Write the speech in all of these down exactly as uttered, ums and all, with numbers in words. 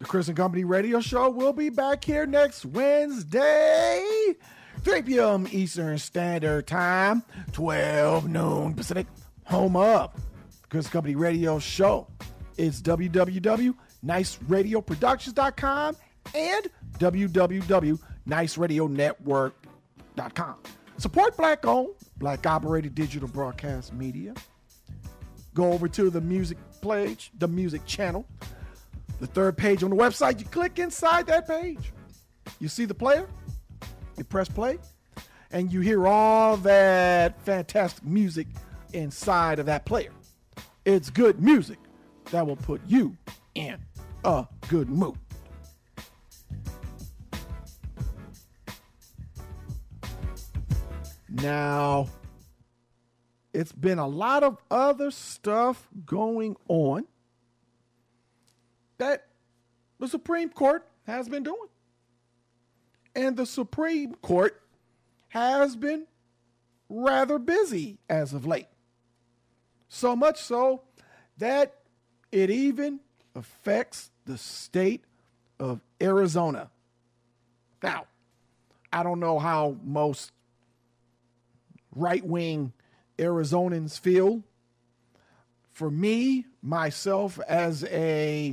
Chris and Company Radio Show will be back here next Wednesday, three p.m. Eastern Standard Time, twelve noon Pacific. Home of the Chris and Company Radio Show. It's w w w dot nice radio productions dot com and w w w dot nice radio network dot com. Support Black-owned, Black-operated digital broadcast media. Go over to the music page, the music channel. The third page on the website, you click inside that page. You see the player, you press play, and you hear all that fantastic music inside of that player. It's good music that will put you in a good mood. Now, it's been a lot of other stuff going on that the Supreme Court has been doing. And the Supreme Court has been rather busy as of late. So much so that it even affects the state of Arizona. Now, I don't know how most right-wing Arizonans feel. For me, myself, as a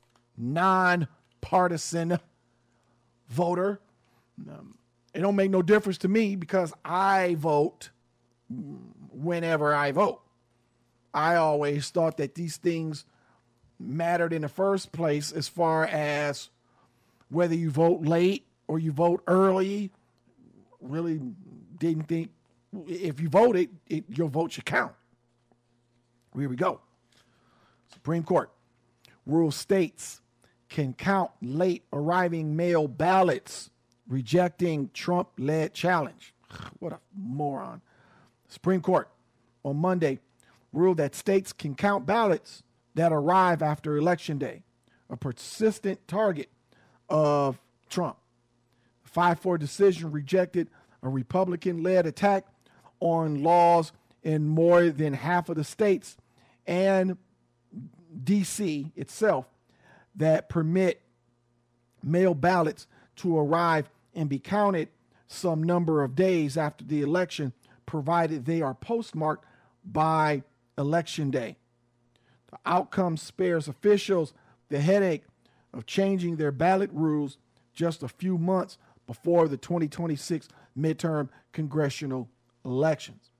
non-partisan voter, um, it don't make no difference to me because I vote whenever I vote. I always thought that these things mattered in the first place as far as whether you vote late or you vote early. Really didn't think if you voted, it, your vote should count. Here we go. Supreme Court rules states can count late arriving mail ballots, rejecting Trump-led challenge. What a moron. Supreme Court on Monday ruled that states can count ballots that arrive after Election Day, a persistent target of Trump. The five four decision rejected a Republican-led attack on laws in more than half of the states and D C itself that permit mail ballots to arrive and be counted some number of days after the election, provided they are postmarked by Election Day. The outcome spares officials the headache of changing their ballot rules just a few months before the twenty twenty-six midterm congressional elections.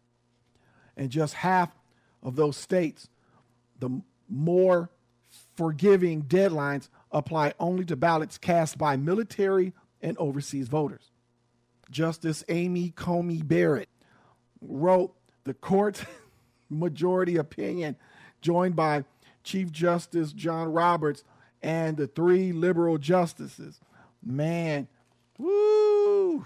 And just half of those states, the more forgiving deadlines apply only to ballots cast by military and overseas voters. Justice Amy Coney Barrett wrote the court's majority opinion, joined by Chief Justice John Roberts and the three liberal justices. Man, woo!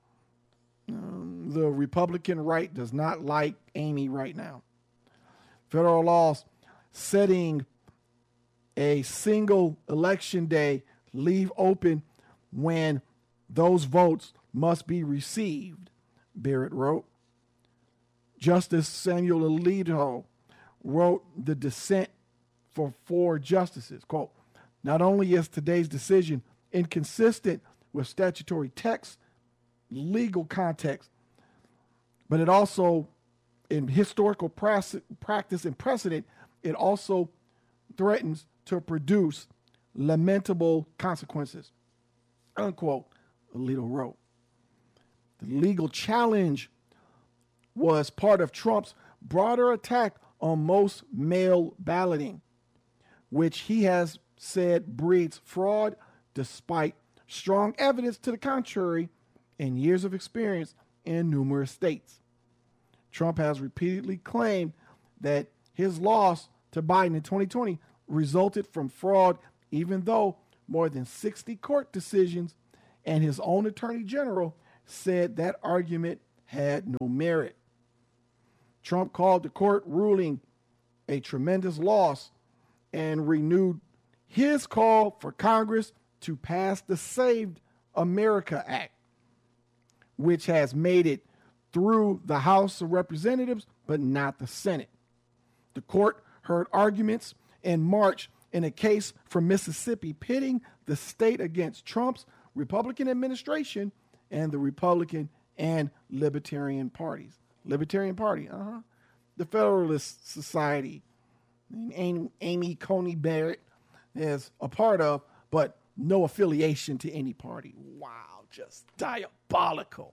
Um, the Republican right does not like Amy right now. Federal laws setting a single election day leave open when those votes must be received, Barrett wrote. Justice Samuel Alito wrote the dissent for four justices. Quote, not only is today's decision inconsistent with statutory text, legal context, but it also, in historical practice and precedent, it also threatens to produce lamentable consequences, unquote, Alito wrote. The legal challenge was part of Trump's broader attack on most mail balloting, which he has said breeds fraud despite strong evidence to the contrary and years of experience in numerous states. Trump has repeatedly claimed that his loss to Biden in twenty twenty resulted from fraud, even though more than sixty court decisions and his own attorney general said that argument had no merit. Trump called the court ruling a tremendous loss and renewed his call for Congress to pass the Saved America Act, which has made it through the House of Representatives, but not the Senate. The court heard arguments in March in a case from Mississippi pitting the state against Trump's Republican administration and the Republican and Libertarian parties. Libertarian Party, uh-huh. The Federalist Society, and Amy Coney Barrett is a part of, but no affiliation to any party. Wow, just diabolical.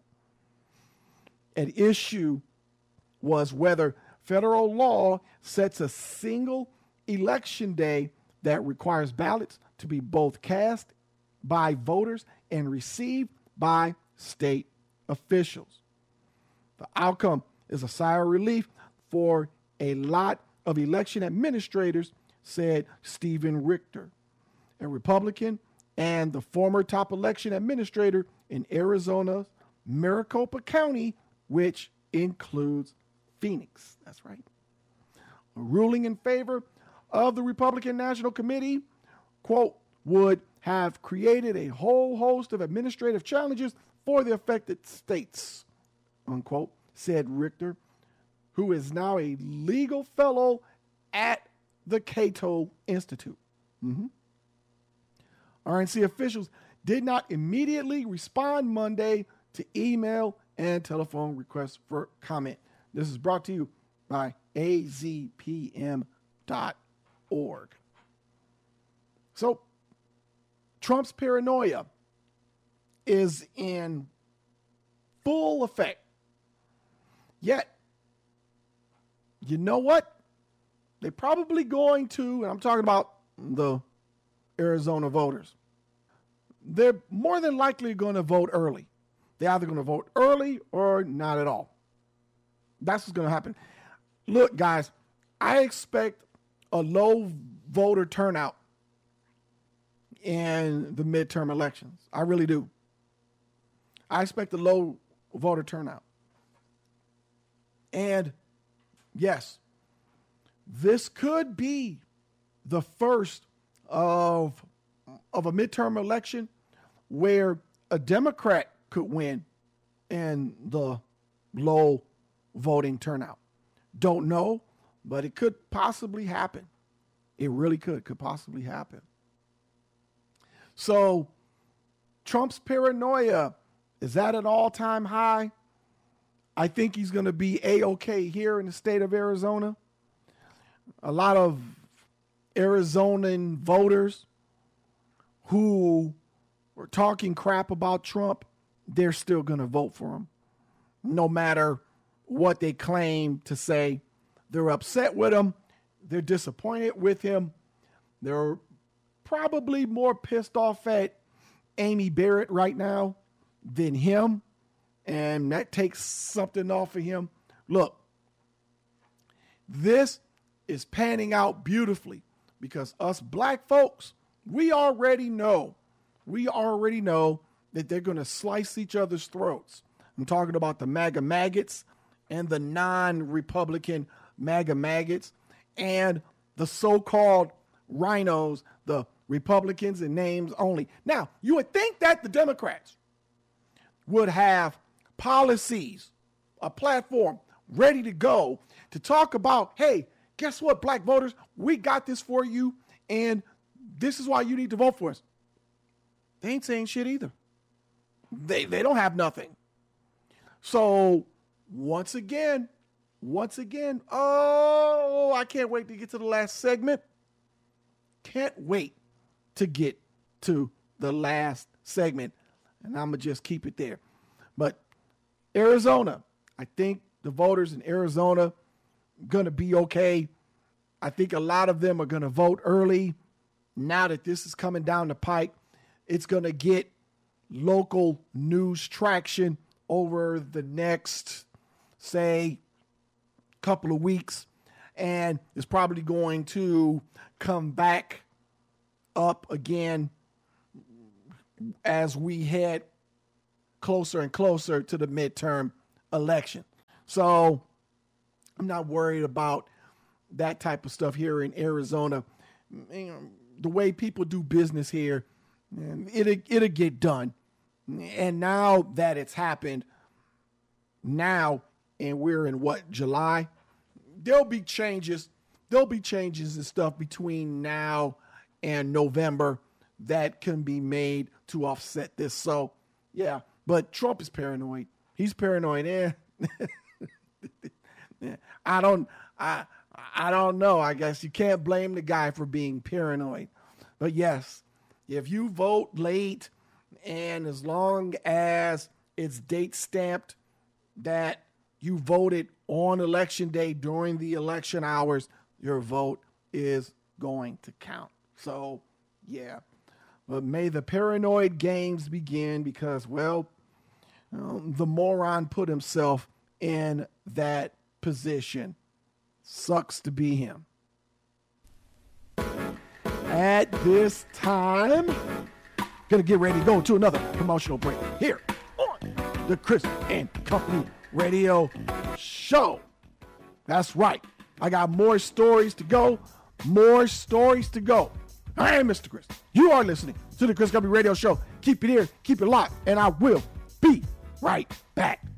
At issue was whether federal law sets a single election day that requires ballots to be both cast by voters and received by state officials. The outcome is a sigh of relief for a lot of election administrators, said Stephen Richter, a Republican and the former top election administrator in Arizona's Maricopa County, which includes Phoenix. That's right. A ruling in favor of the Republican National Committee, quote, would have created a whole host of administrative challenges for the affected states, unquote, said Richter, who is now a legal fellow at the Cato Institute. Mm-hmm. R N C officials did not immediately respond Monday to email and telephone requests for comment. This is brought to you by A Z P M dot org. So, Trump's paranoia is in full effect. Yet, you know what? They're probably going to, and I'm talking about the Arizona voters, they're more than likely going to vote early. They're either going to vote early or not at all. That's what's going to happen. Look, guys, I expect a low voter turnout in the midterm elections. I really do. I expect a low voter turnout. And yes, this could be the first of, of a midterm election where a Democrat could win in the low voting turnout. Don't know, but it could possibly happen. It really could, could possibly happen. So Trump's paranoia is at an all-time high. I think he's going to be A-okay here in the state of Arizona. A lot of Arizonan voters who were talking crap about Trump, they're still going to vote for him. No matter what they claim to say. They're upset with him. They're disappointed with him. They're probably more pissed off at Amy Barrett right now than him. And that takes something off of him. Look, this is panning out beautifully because us black folks, we already know, we already know that they're going to slice each other's throats. I'm talking about the MAGA maggots and the non-Republican MAGA maggots and the so-called rhinos, the Republicans in names only. Now, you would think that the Democrats would have policies, a platform ready to go to talk about, hey, guess what, black voters? We got this for you, and this is why you need to vote for us. They ain't saying shit either. They, they don't have nothing. So once again, once again, oh, I can't wait to get to the last segment. Can't wait to get to the last segment. And I'm going to just keep it there. But Arizona, I think the voters in Arizona going to be okay. I think a lot of them are going to vote early. Now that this is coming down the pike, it's going to get local news traction over the next, say, couple of weeks. And it's probably going to come back up again as we head closer and closer to the midterm election. So I'm not worried about that type of stuff here in Arizona. The way people do business here, it'll, it'll get done. And now that it's happened, now, and we're in what, July? There'll be changes. There'll be changes and stuff between now and November that can be made to offset this. So, yeah, but Trump is paranoid. He's paranoid. Eh? I don't, I, I don't know. I guess you can't blame the guy for being paranoid. But yes, if you vote late, and as long as it's date stamped that you voted on election day during the election hours, your vote is going to count. So, yeah. But may the paranoid games begin because, well, um, the moron put himself in that position. Sucks to be him. At this time, gonna get ready to go to another promotional break here on the Chris and Company Radio Show. That's right. I got more stories to go. More stories to go. I am Mister Chris. You are listening to the Chris Company Radio Show. Keep it here. Keep it locked. And I will be right back.